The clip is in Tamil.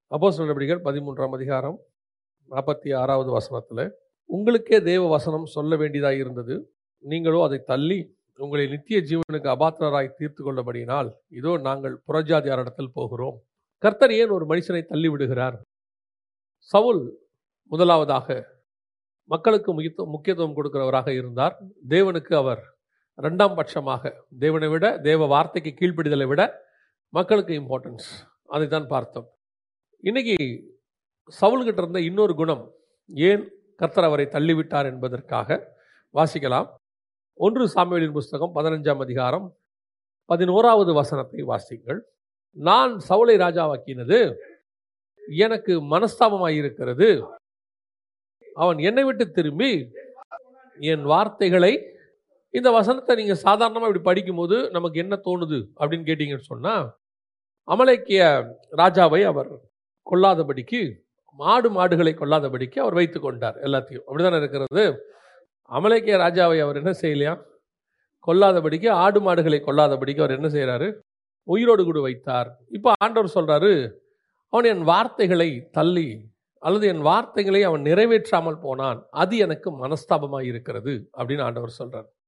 அப்போஸ்தலர் நடவடிக்கைகள் 13ஆம் அதிகாரம் 46வது வசனத்தில், உங்களுக்கே தேவ வசனம் சொல்ல வேண்டியதாக இருந்தது, நீங்களோ அதை தள்ளி உங்களை நித்திய ஜீவனுக்கு அபாத்திரராய் தீர்த்து கொள்ளபடியினால் இதோ நாங்கள் புறஜாதியாரிடத்தில் போகிறோம். கர்த்தர் ஏன் ஒரு மனுஷனை தள்ளி விடுகிறார்? சவுல் முதலாவதாக மக்களுக்கு முக்கியத்துவம் கொடுக்கிறவராக இருந்தார். தேவனுக்கு அவர் இரண்டாம் பட்சமாக, தேவனை விட, தேவ வார்த்தைக்கு கீழ்ப்படிதலை விட மக்களுக்கு இம்பார்ட்டன்ஸ், அதை தான் பார்த்தோம். இன்னைக்கு சவுல்கிட்ட இருந்த இன்னொரு குணம் ஏன் கர்த்தர் அவரை தள்ளிவிட்டார் என்பதற்காக வாசிக்கலாம். 1 சாமுவேலின் புஸ்தகம் 15ஆம் அதிகாரம் 11வது வசனத்தை வாசிங்கள். நான் சவுலை ராஜாவாக்கினது எனக்கு மனஸ்தாபமாயிருக்கிறது. அவன் என்னை விட்டு திரும்பி என் வார்த்தைகளை, இந்த வசனத்தை நீங்க சாதாரணமாக இப்படி படிக்கும்போது நமக்கு என்ன தோணுது அப்படின்னு கேட்டீங்கன்னு சொன்னா, அமலேக்கிய ராஜாவை அவர் கொல்லாதபடிக்கு, மாடுகளை கொல்லாதபடிக்கு அவர் வைத்துக் கொண்டார். எல்லாத்தையும் அப்படிதானே இருக்கிறது. அமலேக்கிய ராஜாவை அவர் என்ன செய்யலையா, கொல்லாதபடிக்கு, ஆடு மாடுகளை கொல்லாதபடிக்கு அவர் என்ன செய்யறாரு, உயிரோடு கூட வைத்தார். இப்போ ஆண்டவர் சொல்றாரு, அவன் என் வார்த்தைகளை தள்ளி அல்லது என் வார்த்தைகளை அவன் நிறைவேற்றாமல் போனான், அது எனக்கு மனஸ்தாபமாக இருக்கிறது அப்படின்னு ஆண்டவர் சொல்றார்.